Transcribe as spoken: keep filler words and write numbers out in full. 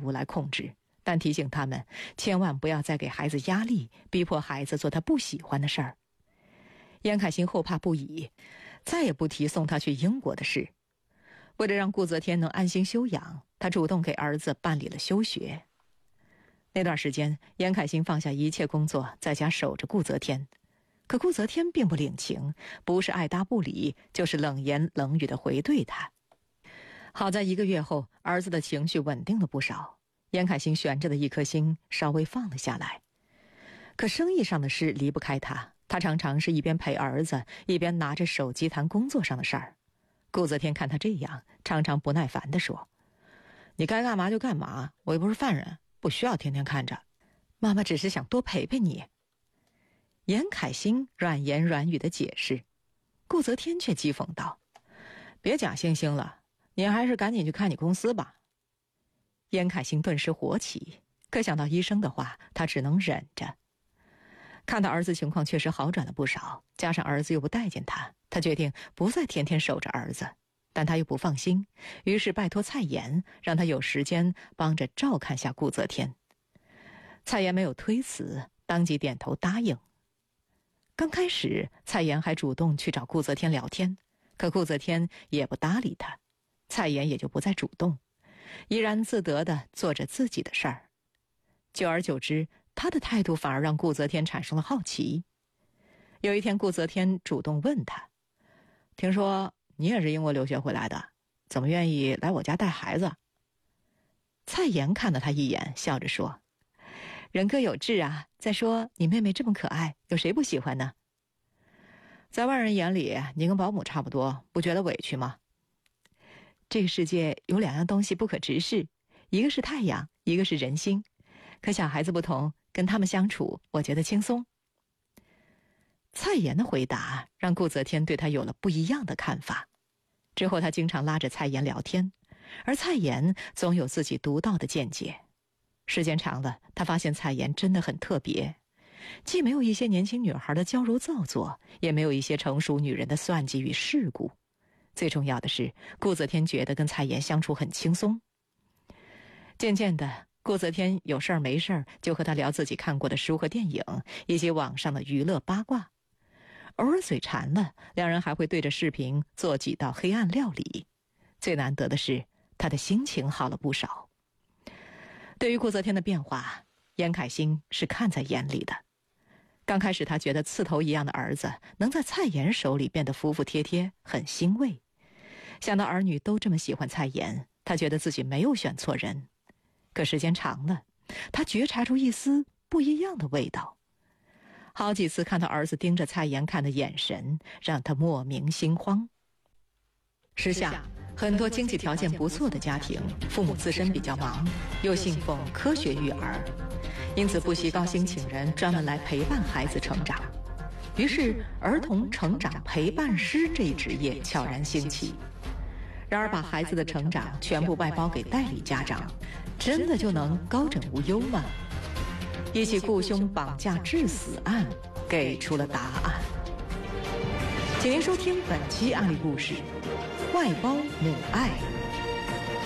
务来控制，但提醒他们千万不要再给孩子压力，逼迫孩子做他不喜欢的事儿。严凯欣后怕不已，再也不提送他去英国的事。为了让顾泽天能安心休养，他主动给儿子办理了休学。那段时间，严凯欣放下一切工作，在家守着顾泽天。可顾泽天并不领情，不是爱答不理，就是冷言冷语地回怼他。好在一个月后，儿子的情绪稳定了不少，严凯欣悬着的一颗心稍微放了下来。可生意上的事离不开他，他常常是一边陪儿子，一边拿着手机谈工作上的事儿。顾泽天看他这样，常常不耐烦地说：“你该干嘛就干嘛，我又不是犯人，不需要天天看着。妈妈只是想多陪陪你。”严凯欣软言软语的解释，顾泽天却讥讽道：“别假惺惺了，你还是赶紧去看你公司吧。”严凯欣顿时火起，可想到医生的话，他只能忍着。看到儿子情况确实好转了不少，加上儿子又不待见他，他决定不再天天守着儿子，但他又不放心，于是拜托蔡妍，让他有时间帮着照看下顾泽天。蔡妍没有推辞，当即点头答应。刚开始，蔡妍还主动去找顾泽天聊天，可顾泽天也不搭理他，蔡妍也就不再主动，怡然自得地做着自己的事儿。久而久之，他的态度反而让顾泽天产生了好奇。有一天，顾泽天主动问他：“听说你也是英国留学回来的，怎么愿意来我家带孩子？”蔡妍看了他一眼，笑着说：“人各有志啊，再说你妹妹这么可爱，有谁不喜欢呢？在外人眼里，你跟保姆差不多，不觉得委屈吗？这个世界有两样东西不可直视，一个是太阳，一个是人心。可小孩子不同，跟他们相处，我觉得轻松。”蔡妍的回答让顾泽天对他有了不一样的看法。之后他经常拉着蔡妍聊天，而蔡妍总有自己独到的见解。时间长了，他发现蔡妍真的很特别，既没有一些年轻女孩的娇柔造作，也没有一些成熟女人的算计与世故。最重要的是，顾泽天觉得跟蔡妍相处很轻松。渐渐的，顾泽天有事儿没事儿就和他聊自己看过的书和电影，以及网上的娱乐八卦。偶尔嘴馋了，两人还会对着视频做几道黑暗料理。最难得的是，他的心情好了不少。对于顾泽天的变化，严凯欣是看在眼里的。刚开始他觉得刺头一样的儿子能在蔡妍手里变得服服帖帖，很欣慰。想到儿女都这么喜欢蔡妍，他觉得自己没有选错人。可时间长了，他觉察出一丝不一样的味道。好几次看到儿子盯着蔡妍看的眼神，让他莫名心慌。时下很多经济条件不错的家庭，父母自身比较忙，又信奉科学育儿，因此不惜高薪请人专门来陪伴孩子成长。于是儿童成长陪伴师这一职业悄然兴起。然而把孩子的成长全部外包给代理家长，真的就能高枕无忧吗？一起雇凶绑架致死案给出了答案。请您收听本期案例故事：外包母爱。